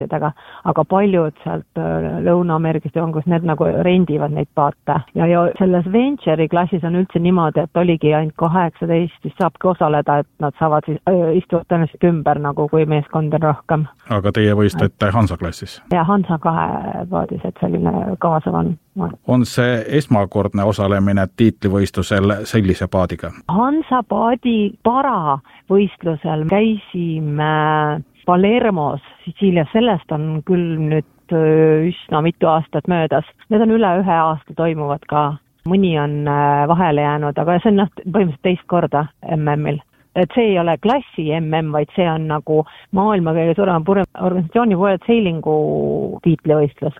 aga paljud sealt Lõuna-Ameerikast on, kus need nagu rendivad neid paate. Ja selles Venture'i klassis on üldse niimoodi, et oligi ainult 18, siis saabki osaleda, et nad saavad siis istuvad tõenäoliselt ümber, nagu kui meeskond on rohkem. Aga teie võistlete Hansa klassis? Ja Hansa 2 paadis, et selline kaasav on. On see esmakordne osalemine tiitlivõistlusel sellise paadiga? Hansa paadi paravõistlusel käisime Palermos, Sitsiilias, sellest on küll nüüd üsna mitu aastat möödas. Need on üle 1 aasta toimuvad ka. Mõni on vahele jäänud, aga see on põhimõtteliselt teist korda MM-il. Et see ei ole klassi MM, vaid see on nagu maailma kõige suurema organisatsiooni World Sailingu tiitlivõistlus.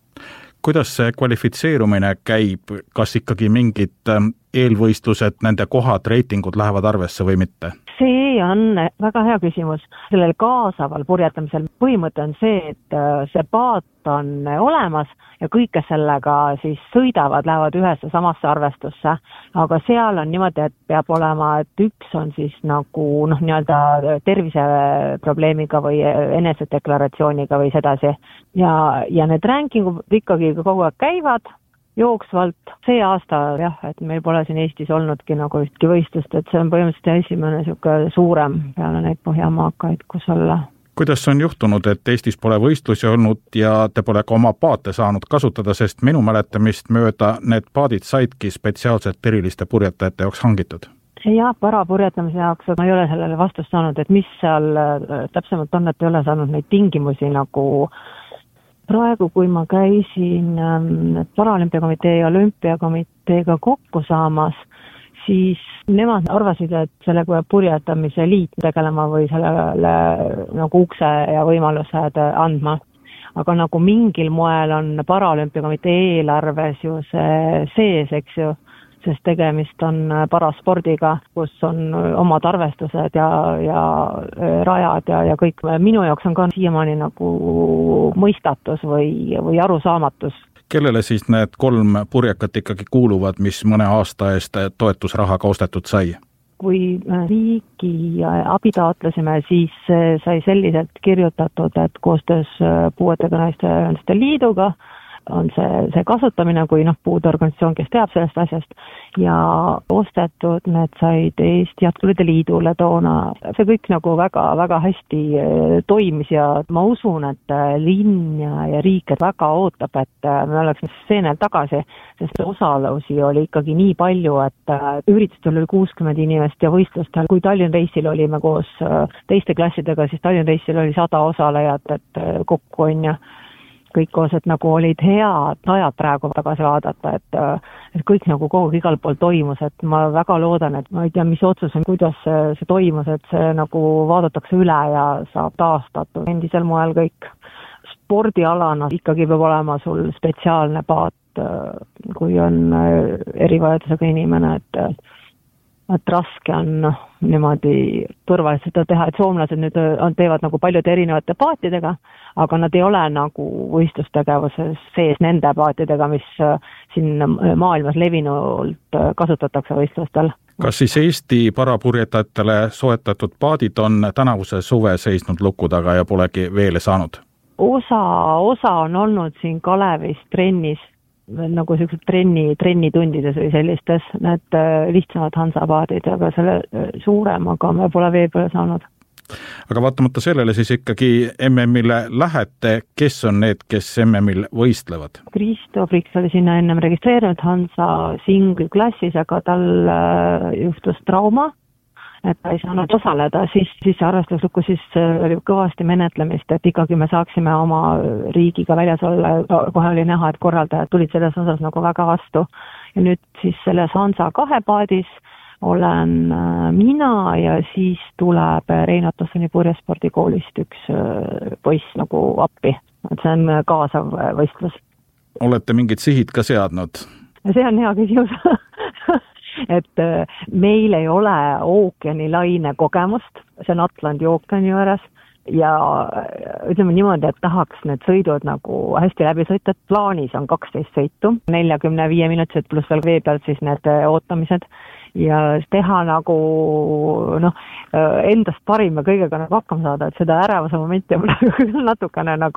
Kuidas see kvalifitseerumine käib? Kas ikkagi mingid eelvõistlused, nende kohad, reitingud lähevad arvesse või mitte? See on väga hea küsimus. Sellel kaasaval purjetamisel põhimõte on see, et see paat on olemas ja kõik, kes sellega siis sõidavad, lähevad ühesse samasse arvestusse. Aga seal on niimoodi, et peab olema, et üks on siis nagu nii-öelda terviseprobleemiga või enesedeklaratsiooniga või sedasi. Ja need rankingud ikkagi kogu aeg käivad jooksvalt. See aasta, et meil pole siin Eestis olnudki nagu ühtki võistlust, et see on põhimõtteliselt esimene niisugune suurem peale neid Põhjamaakaid, kus olla. Kuidas on juhtunud, et Eestis pole võistlusi olnud ja te pole ka oma paate saanud kasutada, sest minu mäletamist mööda need paadid saidki spetsiaalselt eriliste purjetajate jaoks hangitud? Ja parapurjetamise jaoks ma ei ole sellele vastust saanud, et mis seal täpsemalt on, et ei ole saanud neid tingimusi nagu praegu, kui ma käisin Paralümpiakomitee ja Olümpiakomiteega kokku saamas, siis nemad arvasid, et sellega purjetamise liit tegelema või sellele nagu ukse ja võimalused andma. Aga nagu mingil moel on Paralümpiakomitee eelarves ju see sees, eks ju, sest tegemist on paraspordiga, kus on omad arvestused ja rajad ja kõik. Minu jaoks on ka siiamaani nagu mõistatus või arusaamatus. Kellele siis need 3 purjekat ikkagi kuuluvad, mis mõne aasta eest toetusrahaga ostetud sai? Kui riigi abi taotlesime, siis sai selliselt kirjutatud, et koostöös Puuetega Naiste Ühenduste Liiduga on see kasutamine, kui puudeorganisatsioon, kes teab sellest asjast, ja ostetud need said Eesti Jalgpallide Liidule toona. See kõik nagu väga hästi toimis ja ma usun, et linn ja riik väga ootab, et me oleks seenel tagasi, sest osalusi oli ikkagi nii palju, et üritustel oli 60 inimest ja võistlustel, kui Tallinn Reisil olime koos teiste klassidega, siis Tallinn Reisil oli 100 osalejat, et kokku on ja kõik koos, et nagu olid head ajad praegu tagasi vaadata, et kõik nagu kogu igal pool toimus, et ma väga loodan, et ma ei tea, mis otsus on, kuidas see toimus, et see nagu vaadatakse üle ja saab taastatud endisel moel kõik. Spordialana ikkagi peab olema sul spetsiaalne paat, kui on erivajadusega inimene, et raske on niimoodi turvaliselt teha, et soomlased nüüd teevad nagu paljude erinevate paatidega, aga nad ei ole nagu võistlustegevuses sees nende paatidega, mis siin maailmas levinult kasutatakse võistlustel. Kas siis Eesti parapurjetajatele soetatud paadid on tänavuse suve seisnud luku taga ja polegi veele saanud? Osa on olnud siin Kalevis trennis, nagu sellised trennitundides või sellistes, need lihtsamad Hansa-paadid, aga selle suuremaga me pole vee peale saanud. Aga vaatamata sellele siis ikkagi MM-ile lähete, kes on need, kes MM-il võistlevad? Kristo Friks oli sinna ennem registreerinud Hansa single klassis, aga tal juhtus trauma, et ta ei saanud osaleda, siis arvestusluku siis oli kõvasti menetlemist, et ikkagi me saaksime oma riigiga väljas olla. Kohe oli näha, et korraldajad tulid selles osas nagu väga vastu. Ja nüüd siis selles Hansa 2 paadis olen mina ja siis tuleb Reino Tossoni purjespordikoolist üks poiss nagu appi. Et see on kaasav võistlus. Olete mingid sihid ka seadnud? See on hea küsimus. Et meil ei ole ookeanilaine kogemust, see on Atlandi ookeani juures ja ütleme niimoodi, et tahaks need sõidud nagu hästi läbi sõita, plaanis on 12 sõitu, 45 minutit pluss veel vee pealt siis need ootamised ja teha nagu endast parim ja kõigega nagu hakkama saada, et seda ärevuse momenti on praegu küll natukene nagu